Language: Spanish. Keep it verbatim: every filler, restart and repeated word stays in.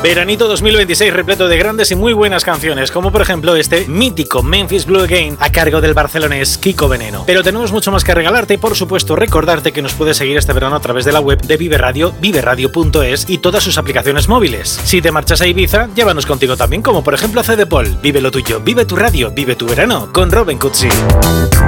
Veranito dos mil veintiséis repleto de grandes y muy buenas canciones, como por ejemplo este mítico Memphis Blue Again a cargo del barcelonés Kiko Veneno. Pero tenemos mucho más que regalarte y por supuesto recordarte que nos puedes seguir este verano a través de la web de Vive Radio, vive radio punto es y todas sus aplicaciones móviles. Si te marchas a Ibiza, llévanos contigo también, como por ejemplo a C D Paul. Vive lo tuyo, vive tu radio, vive tu verano con Robin Cutsi.